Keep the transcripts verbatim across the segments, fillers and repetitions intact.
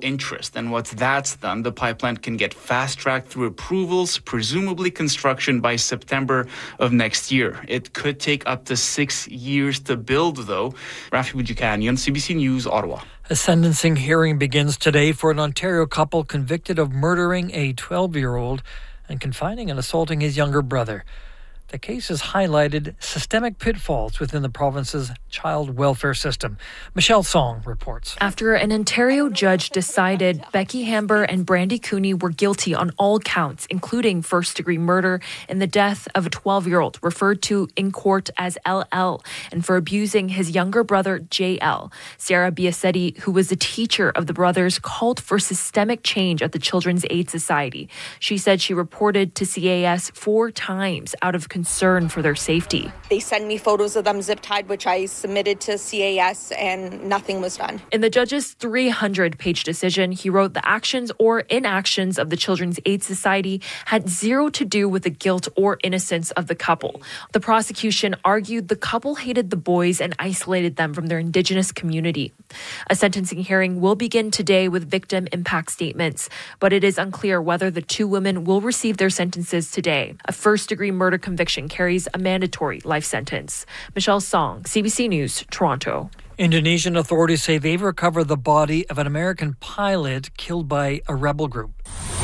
interest. And once that's done, the pipeline can get fast-tracked through approvals, presumably construction by September of next year. It could take up to six years to build, though. Rafi Boudjikanian, C B C News, Ottawa. A sentencing hearing begins today for an Ontario couple convicted of murdering a twelve-year-old and confining and assaulting his younger brother. The case has highlighted systemic pitfalls within the province's child welfare system. Michelle Song reports. After an Ontario judge decided Becky Hamber and Brandy Cooney were guilty on all counts, including first-degree murder in the death of a twelve-year-old, referred to in court as L L, and for abusing his younger brother, J L. Sarah Biasetti, who was a teacher of the brothers, called for systemic change at the Children's Aid Society. She said she reported to C A S four times out of concern for their safety. They sent me photos of them zip-tied, which I submitted to C A S, and nothing was done. In the judge's three hundred page decision, he wrote the actions or inactions of the Children's Aid Society had zero to do with the guilt or innocence of the couple. The prosecution argued the couple hated the boys and isolated them from their Indigenous community. A sentencing hearing will begin today with victim impact statements, but it is unclear whether the two women will receive their sentences today. A first-degree murder conviction carries a mandatory life sentence. Michelle Song, C B C News, Toronto. Indonesian authorities say they've recovered the body of an American pilot killed by a rebel group.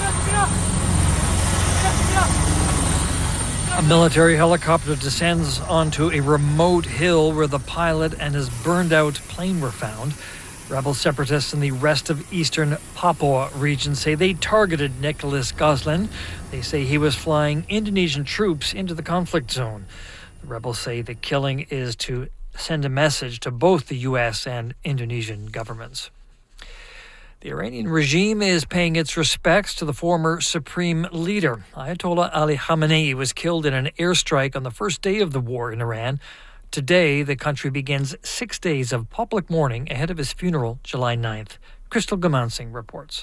A military helicopter descends onto a remote hill where the pilot and his burned-out plane were found. Rebel separatists in the rest of eastern Papua region say they targeted Nicholas Goslin. They say he was flying Indonesian troops into the conflict zone. The rebels say the killing is to send a message to both the U S and Indonesian governments. The Iranian regime is paying its respects to the former supreme leader. Ayatollah Ali Khamenei was killed in an airstrike on the first day of the war in Iran. Today, the country begins six days of public mourning ahead of his funeral, July ninth. Crystal Gamansing reports.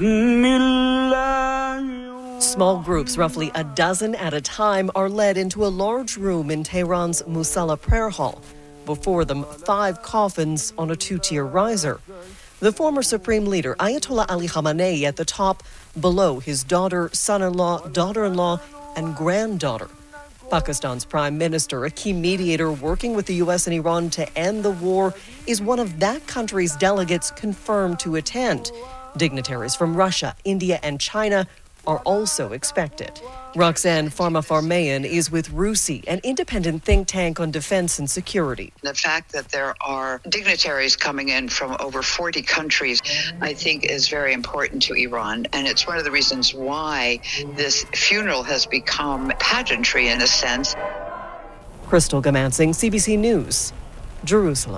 Small groups, roughly a dozen at a time, are led into a large room in Tehran's Musalla prayer hall. Before them, five coffins on a two-tier riser. The former supreme leader, Ayatollah Ali Khamenei, at the top, below his daughter, son-in-law, daughter-in-law, and granddaughter. Pakistan's prime minister, a key mediator working with the U S and Iran to end the war, is one of that country's delegates confirmed to attend. Dignitaries from Russia, India, and China are also expected. Roxanne Farmafarmayan is with RUSI, an independent think tank on defense and security. The fact that there are dignitaries coming in from over forty countries, I think, is very important to Iran. And it's one of the reasons why this funeral has become pageantry in a sense. Crystal Gamansing, C B C News, Jerusalem.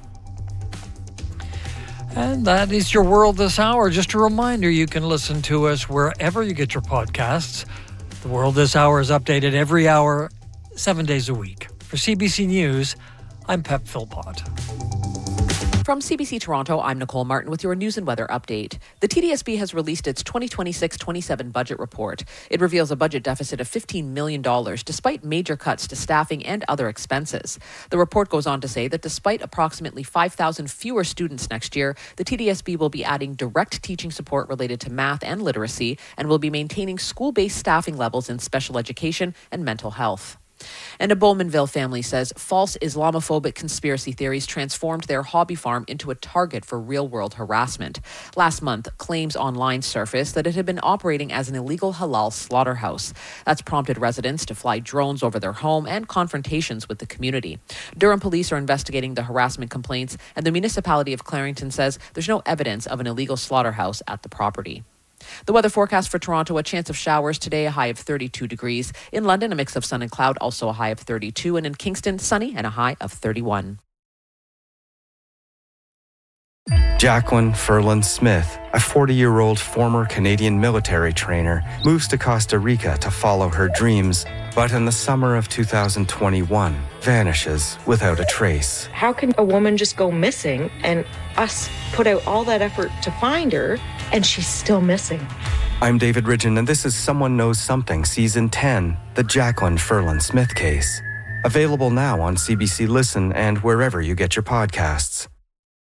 And that is your world this hour. Just a reminder, you can listen to us wherever you get your podcasts. The World This Hour is updated every hour, seven days a week. For C B C News, I'm Pep Philpott. From C B C Toronto, I'm Nicole Martin with your news and weather update. The T D S B has released its twenty twenty-six twenty-seven budget report. It reveals a budget deficit of fifteen million dollars, despite major cuts to staffing and other expenses. The report goes on to say that despite approximately five thousand fewer students next year, the T D S B will be adding direct teaching support related to math and literacy and will be maintaining school-based staffing levels in special education and mental health. And a Bowmanville family says false Islamophobic conspiracy theories transformed their hobby farm into a target for real-world harassment. Last month, claims online surfaced that it had been operating as an illegal halal slaughterhouse. That's prompted residents to fly drones over their home and confrontations with the community. Durham police are investigating the harassment complaints, and the municipality of Clarington says there's no evidence of an illegal slaughterhouse at the property. The weather forecast for Toronto, a chance of showers today, a high of thirty-two degrees. In London, a mix of sun and cloud, also a high of thirty-two. And in Kingston, sunny and a high of thirty-one. Jacqueline Ferland Smith, a forty-year-old former Canadian military trainer, moves to Costa Rica to follow her dreams, but in the summer of two thousand twenty-one, vanishes without a trace. How can a woman just go missing and us put out all that effort to find her and she's still missing? I'm David Ridgen, and this is Someone Knows Something, Season ten, the Jacqueline Ferland Smith case. Available now on C B C Listen and wherever you get your podcasts.